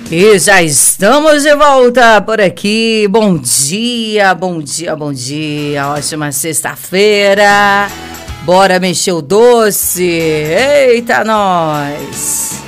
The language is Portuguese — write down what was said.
E já estamos de volta por aqui. Bom dia, bom dia, bom dia. Ótima sexta-feira. Bora mexer o doce. Eita, nós.